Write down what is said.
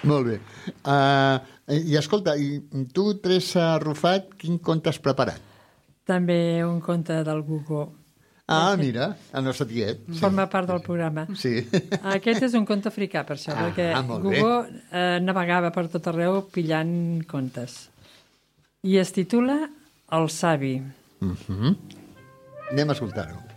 Molt bé. I escolta, tu, Teresa Rufat, quin conte has preparat? També un conte del Gugó. Mira, el nostre tiet. Forma part del programa. Sí. Aquest és un conte africà, per això, perquè molt bé. Gugó navegava per tot arreu pillant contes. I es titula El savi. Anem a escoltar-ho.